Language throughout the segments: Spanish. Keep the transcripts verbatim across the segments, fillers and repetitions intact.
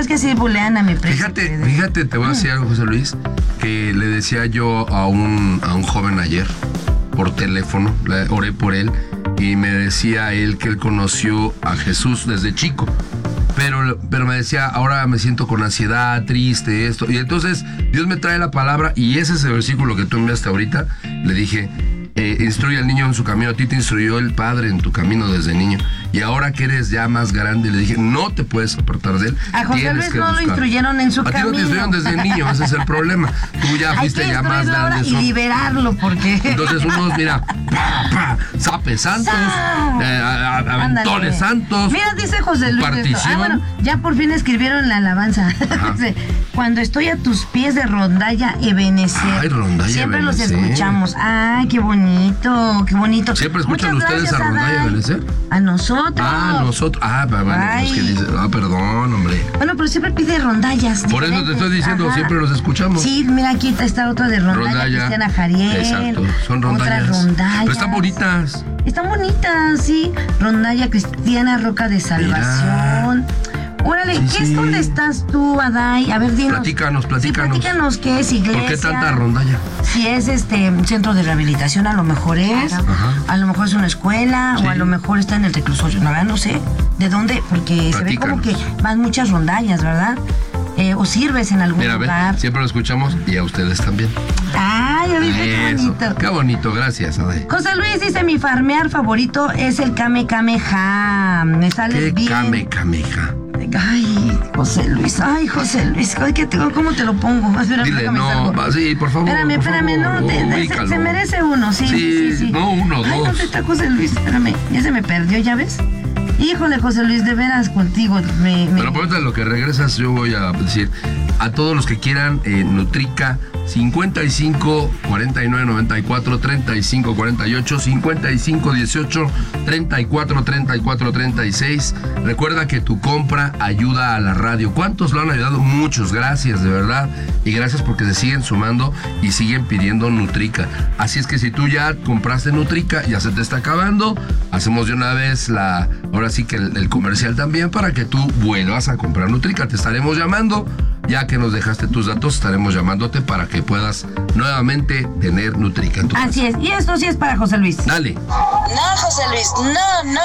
ves que así bulean a mi príncipe. Fíjate, de... fíjate, te voy a decir algo, José Luis, que le decía yo a un, a un joven ayer, por teléfono, le oré por él, y me decía él que él conoció a Jesús desde chico. Pero, pero me decía, ahora me siento con ansiedad, triste, esto. Y entonces Dios me trae la palabra, y ese es el versículo que tú enviaste ahorita. Le dije, eh, instruye al niño en su camino. A ti te instruyó el Padre en tu camino desde niño. Y ahora que eres ya más grande, le dije, no te puedes apartar de él. A José Luis no lo instruyeron en su camino. A ti no te instruyeron desde niño, ese es el problema. Tú ya fuiste ya más grande. Y liberarlo, porque... Entonces unos, mira, pa, pa, zapes santos, eh, aventones santos. Mira, dice José Luis. Partición. Ah, bueno, ya por fin escribieron la alabanza. Dice, cuando estoy a tus pies de rondalla Ebenecer. Ay, rondalla Siempre Ebenecer. los escuchamos. Ay, qué bonito, qué bonito. ¿Siempre escuchan Muchas ustedes gracias, a rondalla Ebenecer? A nosotros. Ah, nosotros. Ah, bueno, Ay. pues que dice, ah, perdón, hombre. Bueno, pero siempre pide rondallas. Por eso te estoy diciendo, Ajá. siempre los escuchamos. Sí, mira, aquí está otra de rondalla, Rondalla. Cristiana Jariel. Exacto, son rondallas. Otras rondallas. Pero están bonitas. Están bonitas, sí. Rondalla Cristiana, Roca de Salvación. Mira. Órale, Sí, ¿qué sí. es donde estás tú, Adai? A ver, dinos. Platícanos, platícanos. Sí, platícanos qué es iglesia. ¿Por qué tanta rondalla? Si es este centro de rehabilitación, a lo mejor es. Ajá. A lo mejor es una escuela, Sí. o a lo mejor está en el reclusorio. La verdad no sé de dónde, porque se ve como que van muchas rondallas, ¿verdad? Eh, o sirves en algún Mira, lugar. ve, siempre lo escuchamos y a ustedes también. Ay, ya viste qué Eso. bonito. Qué bonito, gracias, Ade. José Luis dice, mi farmear favorito es el Kame Kameha. Me sale ¿Qué bien. Kame Kameha? Ay, José Luis, ay, José Luis, ay, ¿qué tengo? ¿Cómo te lo pongo? Espérame, Dile, déjame no, salgo. va, sí, por favor. Espérame, por espérame, favor, no, te- te- se, ubícalo. se merece uno, sí, Sí, sí, sí. no, uno, Ay, dos. ¿dónde está José Luis? Espérame, ya se me perdió, ¿ya ves? Híjole, José Luis, de veras contigo. Me, me... Pero por ahorita lo que regresas, yo voy a decir a todos los que quieran eh, Nutrica, cincuenta y cinco, cuarenta y nueve, noventa y cuatro, treinta y cinco, cuarenta y ocho, cincuenta y cinco, dieciocho, treinta y cuatro, treinta y cuatro, treinta y seis. Recuerda que tu compra ayuda a la radio. ¿Cuántos lo han ayudado? Muchos, gracias, de verdad. Y gracias porque se siguen sumando y siguen pidiendo Nutrica. Así es que si tú ya compraste Nutrica, ya se te está acabando, hacemos de una vez la, ahora sí que el, el comercial también para que tú vuelvas a comprar Nutrica. Te estaremos llamando, ya que nos dejaste tus datos, estaremos llamándote para que puedas nuevamente tener Nutrica en tu casa. Así es, y esto sí es para José Luis. Dale. No, José Luis, no,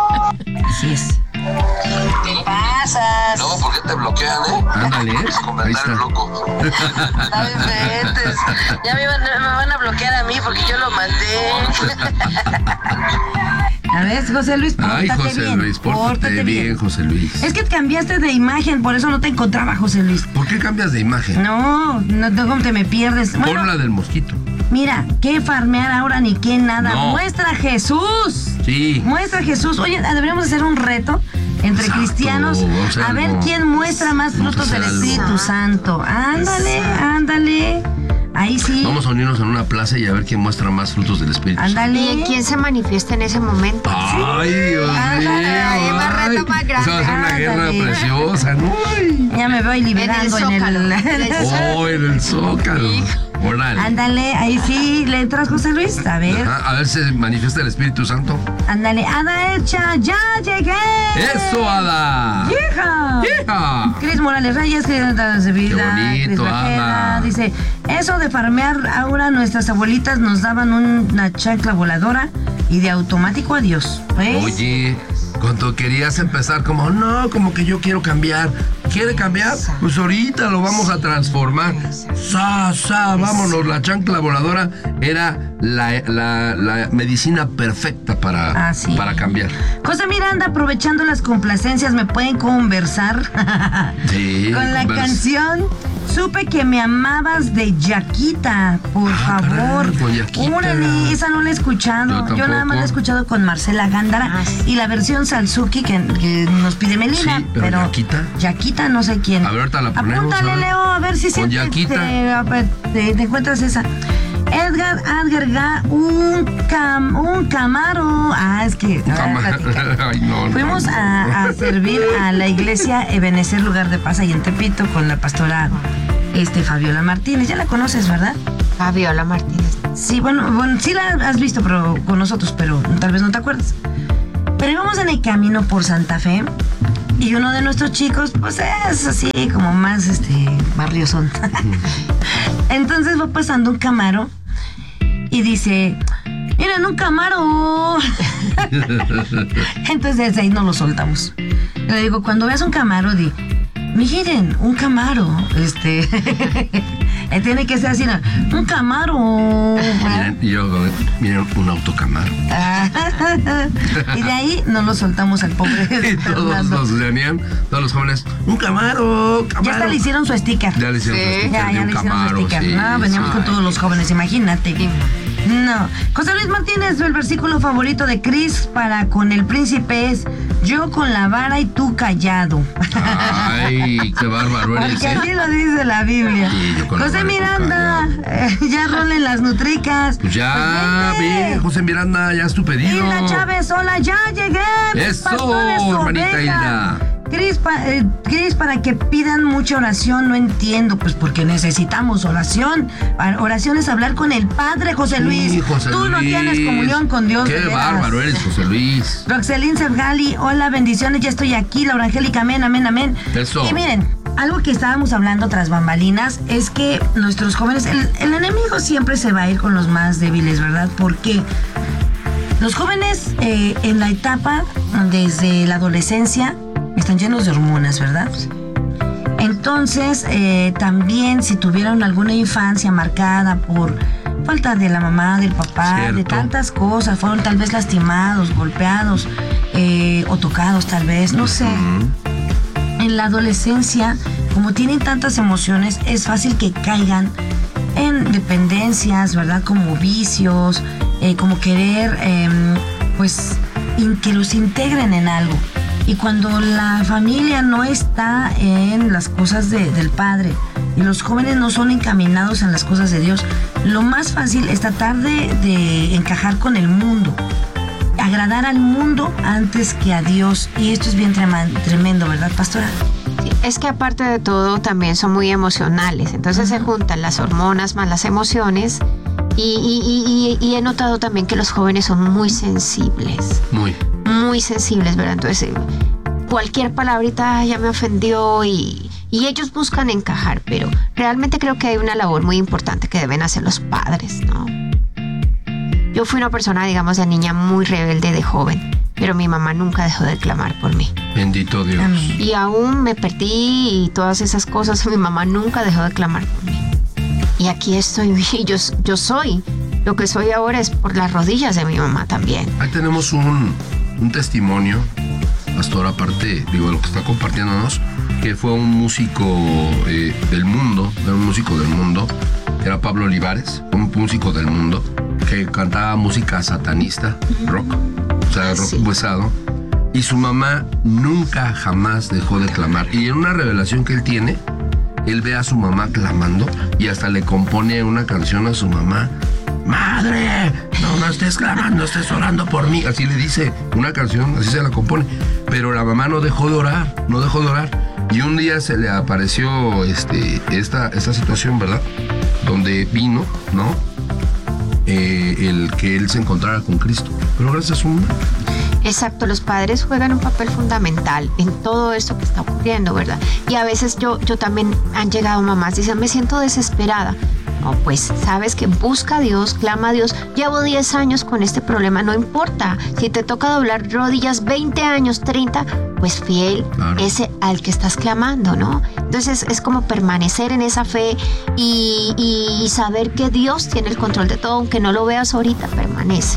no. Así es. ¿Qué pasas? No, ¿por qué te bloquean, eh? Ándale, ahí Comentarios está. loco. No inventes. Ya me, iban- me van a bloquear a mí porque yo lo mandé. A ver, José Luis, pórtate Ay, José bien. Luis, pórtate bien, José Luis. Es que cambiaste de imagen, por eso no te encontraba, José Luis. ¿Por qué cambias de imagen? No, no, no te me pierdes. Bueno, Pon la del mosquito. mira, qué farmear ahora ni qué nada. No. Muestra a Jesús. Sí. Muestra a Jesús. Oye, deberíamos hacer un reto entre Exacto, cristianos vamos a hacer a ver algo. quién muestra más Vamos a frutos del hacer algo. Espíritu Santo. Ándale, ándale. Ahí sí. Vamos a unirnos en una plaza y a ver quién muestra más frutos del Espíritu Santo. Ándale. ¿Y quién se manifiesta en ese momento? Ay, Dios mío. Ándale, más ay. reto más grande. Esa va a ser una guerra Ándale. preciosa, ¿no? Ay. Ya me voy liberando en el. Zócalo. Oh, en el Zócalo. Órale. Ándale, ahí sí. ¿Le entras, José Luis? A ver. Ajá, a ver si se manifiesta el Espíritu Santo. Ándale, Ada hecha, ya llegué. ¡Eso, Ada! ¡Hija! ¡Hija! Cris Morales Reyes, que de vida. Qué bonito, Cris Bajeda, Ada. dice, eso de farmear, ahora nuestras abuelitas nos daban una chancla voladora y de automático adiós. ¿Ves? Oye, cuando querías empezar como, no, como que yo quiero cambiar. ¿Quiere cambiar? Pues ahorita lo vamos a transformar. Sa, sa, vámonos. La chancla voladora era la, la, la medicina perfecta para, Ah, sí. para cambiar. José Miranda, aprovechando las complacencias, ¿me pueden conversar? Sí. Con la conversa. canción Supe que me amabas de Yaquita, por Ah, favor. caray, con Yaquita. Órale, esa no la he escuchado. Yo Yo, nada más tampoco. la he escuchado con Marcela Gándara Ah, sí. y la versión Salsuki que, que nos pide Melina. Sí, pero Yaquita. Yaquita no sé quién. A ver, ahorita la ponemos, Apúntale, a ver. Leo, a ver si Con se Yaquita. Te, a ver, te- te encuentras esa. Edgar Adgerga, un cam, un camaro. Ah, es que. a ver, Cama- platica. Ay, no, no. Fuimos a, a servir a la iglesia Ebenecer Lugar de Paz ahí en Tepito con la pastora este, Fabiola Martínez. Ya la conoces, ¿verdad? Fabiola Martínez. Sí, bueno, bueno, sí la has visto pero con nosotros, pero tal vez no te acuerdas. Pero íbamos en el camino por Santa Fe Y uno de nuestros chicos, pues es así como más este barriosón. Entonces va pasando un Camaro y dice, miren, un Camaro. Entonces ahí no lo soltamos. Le digo, cuando veas un Camaro, di, miren, un Camaro. Este tiene que ser así, ¿no? Un Camaro. Miren, y yo, miren, un auto Camaro. Y de ahí no lo soltamos al pobre Y todos los venían, todos los jóvenes, un Camaro, Camaro. Ya hasta le hicieron su sticker. Ya le hicieron Sí. su sticker Ya, de ya un le hicieron Camaro, su sticker. sí, No, veníamos sí. con todos los jóvenes, imagínate. No. José Luis Martínez, el versículo favorito de Cris para con el príncipe es: yo con la vara y tú callado. Ay, qué bárbaro eres, Porque ¿eh? así lo dice la Biblia. Sí, yo con la José vara y tú Miranda, eh, ya rolen las nutricas. Pues ya, Pues vente. ve, José Miranda, ya es tu pedido. Hilda Chávez, hola, ya llegué. mis Eso, pastores hermanita ovejas. Hilda. Cris, pa- eh, Cris, para que pidan mucha oración, no entiendo, pues porque necesitamos oración. Ah, Oración es hablar con el Padre, José Luis. Sí, José Tú no Luis. tienes comunión con Dios. Qué de veras. bárbaro eres, José Luis. Roxelín Sergali, hola, bendiciones, ya estoy aquí. Laura Angélica, amén, amén, amén. Eso. Y miren, algo que estábamos hablando tras bambalinas es que nuestros jóvenes, el, el enemigo siempre se va a ir con los más débiles, ¿verdad? Porque los jóvenes eh, en la etapa desde la adolescencia están llenos de hormonas, ¿verdad? Entonces, eh, también si tuvieron alguna infancia marcada por falta de la mamá, del papá, Cierto. de tantas cosas, fueron tal vez lastimados, golpeados eh, o tocados tal vez, no sé. En la adolescencia, como tienen tantas emociones, es fácil que caigan en dependencias, ¿verdad? Como vicios, eh, como querer, eh, pues, in- que los integren en algo. Y cuando la familia no está en las cosas de- del Padre y los jóvenes no son encaminados en las cosas de Dios, lo más fácil es tratar de, de encajar con el mundo, agradar al mundo antes que a Dios. Y esto es bien trema- tremendo, ¿verdad, pastora? Sí, es que aparte de todo también son muy emocionales, entonces se juntan las hormonas más las emociones y, y- y- y he notado también que los jóvenes son muy sensibles, Muy. muy sensibles, ¿verdad? Entonces eh, cualquier palabrita "Ay, ya me ofendió" y, y ellos buscan encajar, pero realmente creo que hay una labor muy importante que deben hacer los padres, ¿no? Yo fui una persona, digamos, de niña muy rebelde de joven, pero mi mamá nunca dejó de clamar por mí. Bendito Dios. Amén. Y aún me perdí y todas esas cosas, mi mamá nunca dejó de clamar por mí. Y aquí estoy, y yo, yo soy, lo que soy ahora es por las rodillas de mi mamá también. Ahí tenemos un, un testimonio, pastor, aparte, digo, de lo que está compartiéndonos, que fue un músico eh, del mundo, era un músico del mundo, era Pablo Olivares, un músico del mundo, que cantaba música satanista, rock, o sea, rock Sí. pesado, y su mamá nunca jamás dejó de clamar. Y en una revelación que él tiene, él ve a su mamá clamando y hasta le compone una canción a su mamá. Madre, no, no estés clamando, estés orando por mí. Así le dice una canción, así se la compone. Pero la mamá no dejó de orar, no dejó de orar. Y un día se le apareció este, esta, esta situación, ¿verdad? Donde vino, ¿no? Eh, el que él se encontrara con Cristo. Pero gracias a su mamá. Exacto, los padres juegan un papel fundamental en todo esto que está ocurriendo, ¿verdad? Y a veces yo, yo también han llegado mamás, dicen, me siento desesperada. No, pues sabes que busca a Dios, clama a Dios. Llevo diez años con este problema, no importa. Si te toca doblar rodillas veinte años, treinta, pues fiel Claro. ese al que estás clamando, ¿no? Entonces es como permanecer en esa fe y, y saber que Dios tiene el control de todo, aunque no lo veas ahorita, permanece.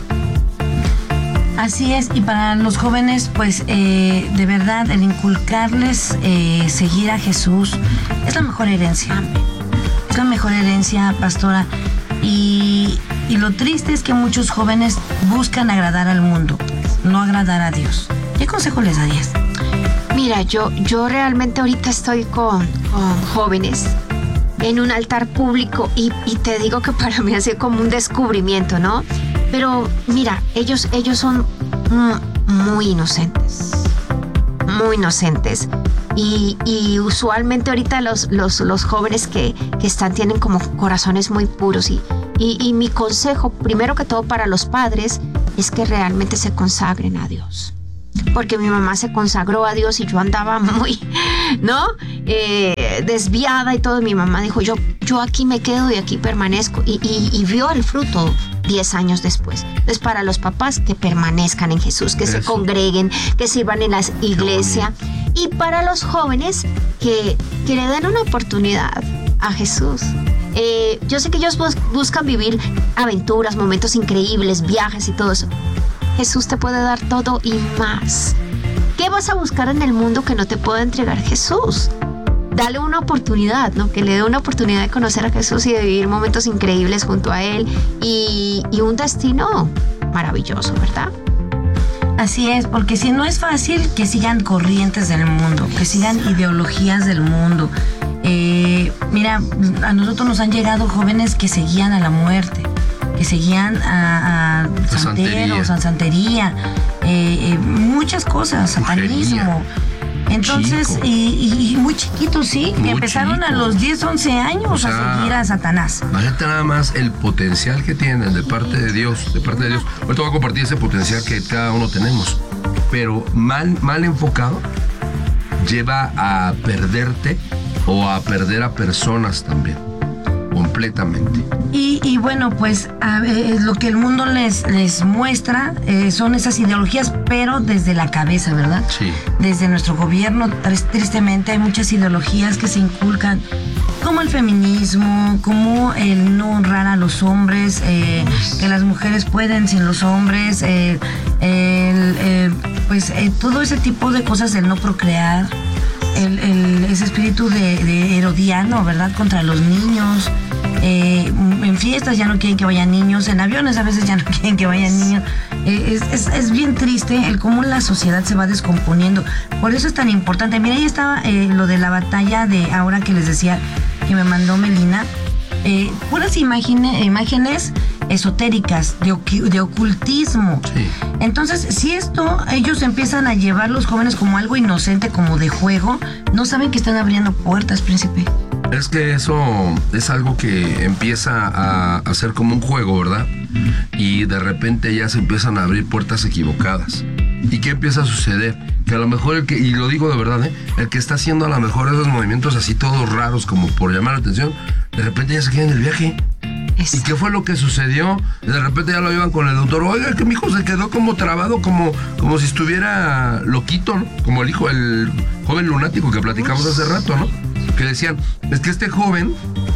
Así es, y para los jóvenes, pues eh, de verdad, el inculcarles eh, seguir a Jesús es la mejor herencia. Es la mejor herencia, pastora. Y, y lo triste es que muchos jóvenes buscan agradar al mundo, no agradar a Dios. ¿Qué consejo les darías? Mira, yo, yo realmente ahorita estoy con, con jóvenes en un altar público y, y te digo que para mí ha sido como un descubrimiento, ¿no? Pero mira, ellos, ellos son mm, muy inocentes, muy inocentes. Y, y usualmente ahorita los, los, los jóvenes que, que están tienen como corazones muy puros. Y, y, y mi consejo, primero que todo para los padres, es que realmente se consagren a Dios. porque mi mamá se consagró a Dios y yo andaba muy, ¿no? Eh, desviada y todo. Mi mamá dijo, yo, yo aquí me quedo y aquí permanezco. Y, y, y vio el fruto diez años después. Entonces, para los papás, que permanezcan en Jesús, que Eso. se congreguen, que sirvan en la iglesia. Y para los jóvenes, que, que le den una oportunidad a Jesús. Eh, yo sé que ellos bus- buscan vivir aventuras, momentos increíbles, viajes y todo eso. Jesús te puede dar todo y más. ¿Qué vas a buscar en el mundo que no te pueda entregar Jesús? Dale una oportunidad, ¿no? Que le dé una oportunidad de conocer a Jesús y de vivir momentos increíbles junto a Él y, y un destino maravilloso, ¿verdad? Así es, porque si no es fácil que sigan corrientes del mundo, que sigan ideologías del mundo. Eh, mira, a nosotros nos han llegado jóvenes que seguían a la muerte, que seguían a, a santeros, a santería, eh, eh, muchas cosas, satanismo. Entonces, Chico. y, y- y muy chiquitos, sí, que Muy empezaron a chico. los diez, once años O sea, a seguir a Satanás. Imagínate nada más el potencial que tienen de parte de Dios, de parte de Dios. Ahorita voy a compartir ese potencial que cada uno tenemos, pero mal, mal enfocado lleva a perderte o a perder a personas también, completamente. Y, y bueno, pues a ver, lo que el mundo les, les muestra eh, son esas ideologías, pero desde la cabeza, ¿verdad? Sí. Desde nuestro gobierno, tris- tristemente, hay muchas ideologías que se inculcan, como el feminismo, como el no honrar a los hombres, eh, que las mujeres pueden sin los hombres, eh, el, eh, pues eh, todo ese tipo de cosas del no procrear. El, el- ese espíritu de, de herodiano, ¿verdad? Contra los niños. Eh, en fiestas ya no quieren que vayan niños, en aviones a veces ya no quieren que vayan niños. Eh, es, es- es bien triste el cómo la sociedad se va descomponiendo. Por eso es tan importante. Mira, ahí estaba eh, lo de la batalla de ahora que les decía que me mandó Melina. Eh, puras imágenes, imágenes esotéricas, de, ocu- de ocultismo. Sí. Entonces, si esto ellos empiezan a llevar los jóvenes como algo inocente, como de juego, no saben que están abriendo puertas, príncipe. Es que eso es algo que empieza a, a ser como un juego, ¿verdad? Y de repente ya se empiezan a abrir puertas equivocadas. ¿Y qué empieza a suceder? Que a lo mejor el que, y lo digo de verdad, ¿eh? El que está haciendo a lo mejor esos movimientos así todos raros como por llamar la atención, de repente ya se queda en el viaje. ¿Y qué fue lo que sucedió? De repente ya lo llevan con el doctor. Oiga, que mi hijo se quedó como trabado, como, como si estuviera loquito, ¿no? Como el hijo, el joven lunático que platicamos hace rato, ¿no? Que decían, es que este joven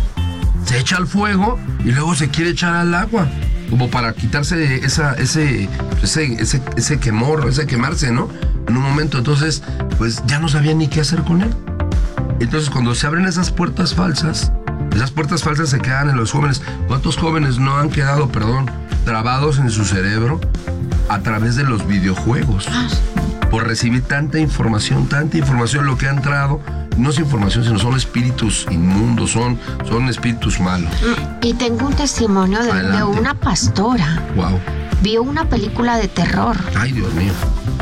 se echa al fuego y luego se quiere echar al agua, como para quitarse esa, ese, ese, ese, ese quemor, ese quemarse, ¿no? En un momento, entonces, pues ya no sabían ni qué hacer con él. Entonces, cuando se abren esas puertas falsas, esas puertas falsas se quedan en los jóvenes. ¿Cuántos jóvenes no han quedado, perdón, trabados en su cerebro a través de los videojuegos? Por recibir tanta información, tanta información, lo que ha entrado, no es información, sino son espíritus inmundos, son, son espíritus malos. Y tengo un testimonio de, de Adelante. una pastora. Wow. Vio una película de terror. Ay, Dios mío.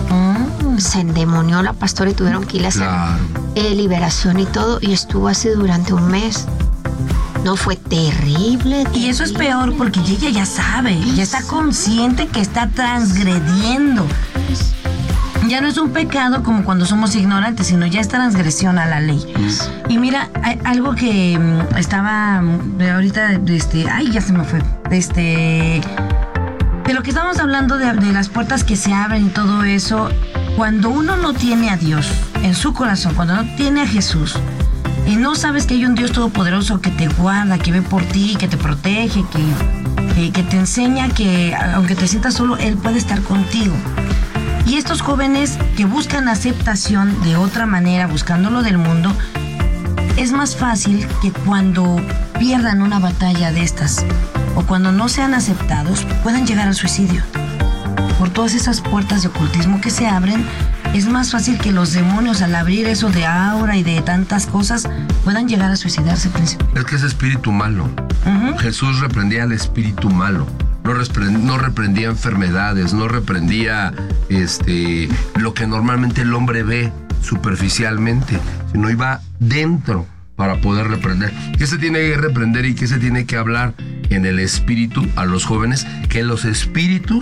Se endemonió la pastora y tuvieron que ir a hacer Claro. eh, liberación y todo. Y estuvo así durante un mes. No, fue terrible. Y eso es terrible. peor porque ella ya sabe, ya está consciente que está transgrediendo. Ya no es un pecado como cuando somos ignorantes, sino ya es transgresión a la ley. Y mira, hay algo que mm, estaba mm, de ahorita, de este, ay, ya se me fue, de este, de lo que estamos hablando de, de las puertas que se abren y todo eso. Cuando uno no tiene a Dios en su corazón, cuando no tiene a Jesús, y no sabes que hay un Dios todopoderoso que te guarda, que ve por ti, que te protege, que, que, que te enseña que aunque te sientas solo, Él puede estar contigo. Y estos jóvenes que buscan aceptación de otra manera, buscándolo del mundo, es más fácil que cuando pierdan una batalla de estas o cuando no sean aceptados, puedan llegar al suicidio. Por todas esas puertas de ocultismo que se abren, es más fácil que los demonios, al abrir eso de aura y de tantas cosas, puedan llegar a suicidarse, príncipe. Es que es espíritu malo. Ujú. Jesús reprendía al espíritu malo. No, repre- no reprendía enfermedades, no reprendía este, lo que normalmente el hombre ve superficialmente, sino iba dentro para poder reprender. ¿Qué se tiene que reprender y qué se tiene que hablar en el espíritu a los jóvenes? Que los espíritus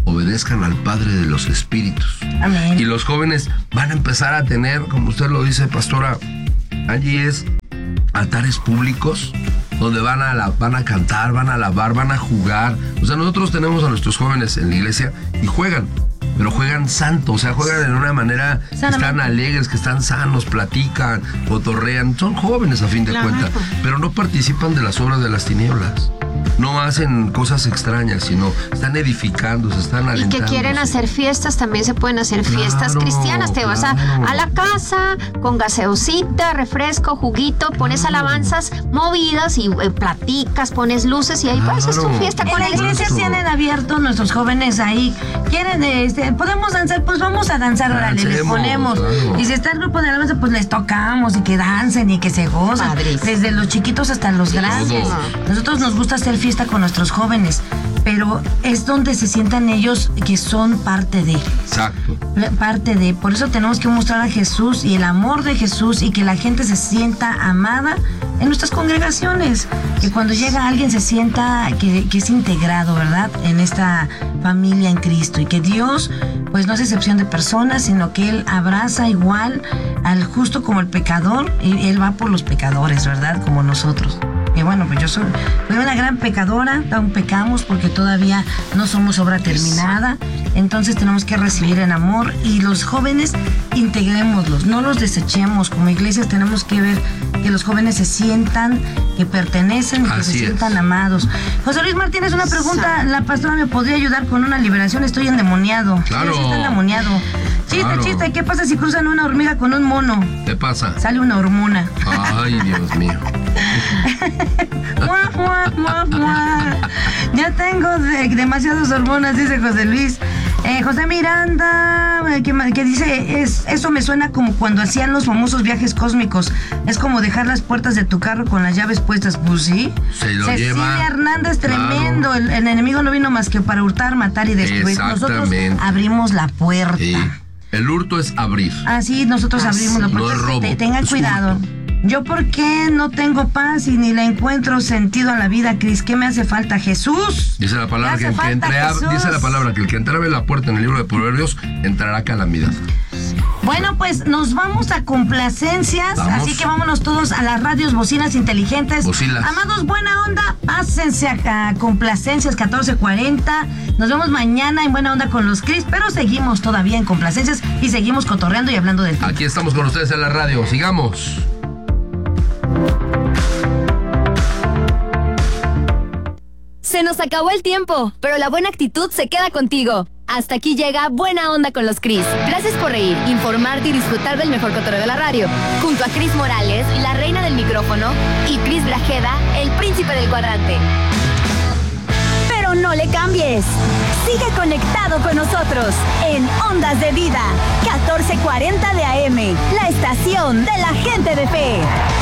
obedezcan al Padre de los Espíritus. Amén. Y los jóvenes van a empezar a tener, como usted lo dice, pastora Angie, es altares públicos donde van a, la, van a cantar, van a alabar, van a jugar. O sea, nosotros tenemos a nuestros jóvenes en la iglesia y juegan, pero juegan santo, o sea, juegan de una manera que están alegres, que están sanos, platican, cotorrean. Son jóvenes a fin de Claro. cuentas, pero no participan de las obras de las tinieblas. No hacen cosas extrañas, sino están edificando, se están Y alentando. que quieren hacer fiestas, también se pueden hacer fiestas Claro, cristianas. Te vas a, claro. a la casa con gaseosita, refresco, juguito, pones alabanzas movidas y eh, platicas, pones luces y ahí pues es tu Claro. fiesta En con la el iglesia Nuestro- tienen abierto nuestros jóvenes ahí. Quieren, este, podemos danzar, pues vamos a danzar, órale, les Dancemos, ponemos. claro. Y si está el grupo de alabanza, pues les tocamos y que dancen y que se gozan. Padrísimo. Desde los chiquitos hasta los grandes. Todo. Nosotros nos gusta hacer fiesta con nuestros jóvenes, pero es donde se sientan ellos que son parte de. Exacto. Parte de, por eso tenemos que mostrar a Jesús y el amor de Jesús y que la gente se sienta amada en nuestras congregaciones, que cuando llega alguien se sienta que, que es integrado, ¿verdad? En esta familia en Cristo y que Dios pues no es excepción de personas, sino que Él abraza igual al justo como el pecador y Él va por los pecadores, ¿verdad? Como nosotros. Y bueno, pues yo soy, soy una gran pecadora, aún pecamos porque todavía no somos obra terminada, entonces tenemos que recibir en amor y los jóvenes integrémoslos, no los desechemos, como iglesias tenemos que ver que los jóvenes se sientan, que pertenecen y que Así se es. sientan amados. José Luis Martínez, una pregunta, la pastora me podría ayudar con una liberación, estoy endemoniado. Claro. Sí, sí está endemoniado. Chiste, Claro. chiste, ¿qué pasa si cruzan una hormiga con un mono? ¿Qué pasa? Sale una hormona. Ay, Dios mío. Mua, mua, mua, mua. Ya tengo de- demasiadas hormonas, dice José Luis. Eh, José Miranda, eh, que, ma- que dice, es, eso me suena como cuando hacían los famosos viajes cósmicos. Es como dejar las puertas de tu carro con las llaves puestas. Pues sí. Se lo Cecilia lleva. Hernández, Claro. tremendo. El, el enemigo no vino más que para hurtar, matar y destruir. Nosotros Exactamente. abrimos la puerta. Sí. El hurto es abrir. Así nosotros abrimos la No puerta. es robo, Te- tengan es cuidado. hurto. Yo, ¿por qué no tengo paz y ni le encuentro sentido a la vida, Cris? ¿Qué me hace falta? Jesús. Dice la palabra Me que hace el que falta entre, Jesús. dice la palabra que el que entrabe la puerta en el libro de Proverbios entrará calamidad. Bueno, pues nos vamos a complacencias, Vamos. así que vámonos todos a las radios bocinas inteligentes. Bocilas. Amados, buena onda, pásense a, a complacencias catorce cuarenta. Nos vemos mañana en Buena Onda con los Cris, pero seguimos todavía en complacencias y seguimos cotorreando y hablando del tema. Aquí estamos con ustedes en la radio. Sigamos. Se nos acabó el tiempo, pero la buena actitud se queda contigo. Hasta aquí llega Buena Onda con los Cris. Gracias por reír, informarte y disfrutar del mejor cotorreo de la radio. Junto a Cris Morales, la reina del micrófono, y Cris Grajeda, el príncipe del cuadrante. Pero no le cambies. Sigue conectado con nosotros en Ondas de Vida, catorce cuarenta de A M, la estación de la gente de fe.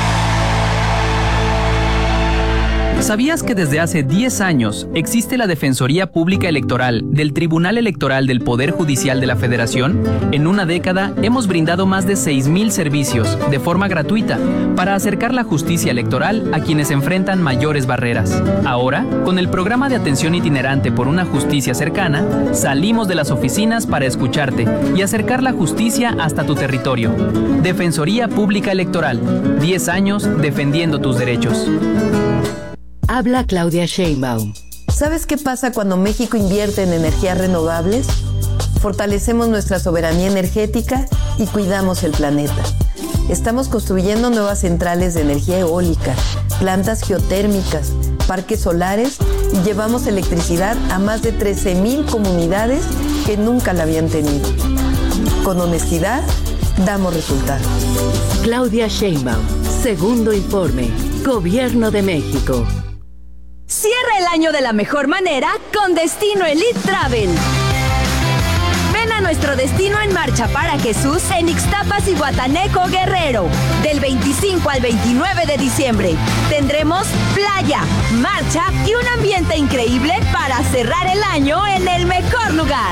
¿Sabías que desde hace diez años existe la Defensoría Pública Electoral del Tribunal Electoral del Poder Judicial de la Federación? En una década hemos brindado más de seis mil servicios de forma gratuita para acercar la justicia electoral a quienes enfrentan mayores barreras. Ahora, con el programa de atención itinerante por una justicia cercana, salimos de las oficinas para escucharte y acercar la justicia hasta tu territorio. Defensoría Pública Electoral, diez años defendiendo tus derechos. Habla Claudia Sheinbaum. ¿Sabes qué pasa cuando México invierte en energías renovables? Fortalecemos nuestra soberanía energética y cuidamos el planeta. Estamos construyendo nuevas centrales de energía eólica, plantas geotérmicas, parques solares y llevamos electricidad a más de trece mil comunidades que nunca la habían tenido. Con honestidad, damos resultados. Claudia Sheinbaum. Segundo informe. Gobierno de México. Cierra el año de la mejor manera con Destino Elite Travel. Ven a nuestro Destino en Marcha para Jesús en Ixtapas y Guataneco, Guerrero. Del veinticinco al veintinueve de diciembre. Tendremos playa, marcha y un ambiente increíble para cerrar el año en el mejor lugar.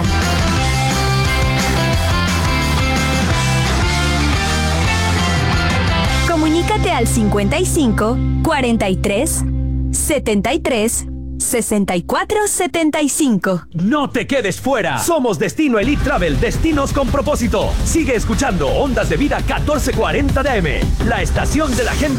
Comunícate al cincuenta y cinco, cuarenta y tres, setenta y tres, sesenta y cuatro setenta y cinco. No te quedes fuera. Somos Destino Elite Travel, destinos con propósito. Sigue escuchando Ondas de Vida catorce cuarenta D M, la estación de la gente.